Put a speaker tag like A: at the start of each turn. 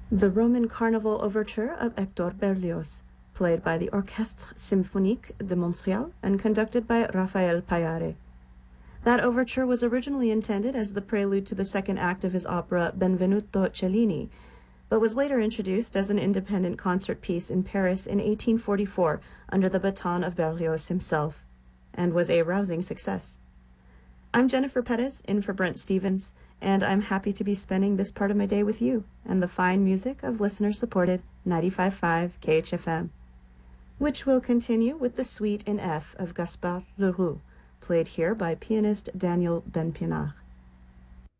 A: The Roman Carnival Overture of Hector Berlioz, played by the Orchestre Symphonique de Montréal and conducted by Raphael Paillare. That overture was originally intended as the prelude to the second act of his opera Benvenuto Cellini, but was later introduced as an independent concert piece in Paris in 1844 under the baton of Berlioz himself, and was a rousing success. I'm Jennifer Pettis, in for Brent Stevens, and I'm happy to be spending this part of my day with you and the fine music of listener-supported 95.5 KHFM, which will continue with the Suite in F of Gaspard Leroux, played here by pianist Daniel Benpinard.